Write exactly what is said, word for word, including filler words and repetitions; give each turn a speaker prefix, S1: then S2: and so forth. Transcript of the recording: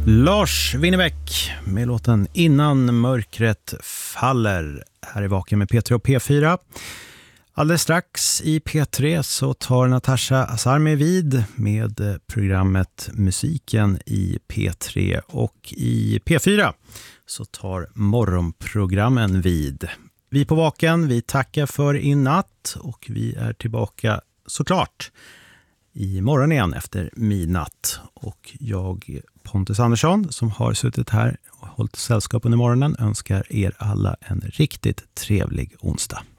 S1: Lars Winnerbäck med låten Innan mörkret faller. Här är Vaken med P tre och P fyra. Alldeles strax i P tre så tar Natasha Asarmi vid med programmet Musiken i P tre, och i P fyra så tar morgonprogrammen vid. Vi på Vaken, vi tackar för i natt och vi är tillbaka såklart i morgon igen efter midnatt. Och jag, Pontus Andersson, som har suttit här och hållit sällskap under morgonen, önskar er alla en riktigt trevlig onsdag.